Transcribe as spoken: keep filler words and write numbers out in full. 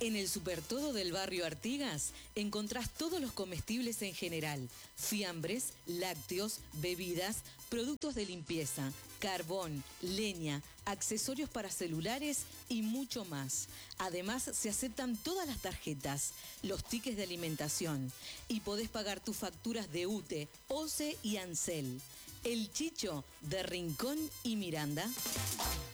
En el Supertodo del barrio Artigas encontrás todos los comestibles en general, fiambres, lácteos, bebidas, productos de limpieza, carbón, leña, accesorios para celulares y mucho más. Además, se aceptan todas las tarjetas, los tickets de alimentación y podés pagar tus facturas de U T E, O C E y Ansel. El Chicho de Rincón y Miranda.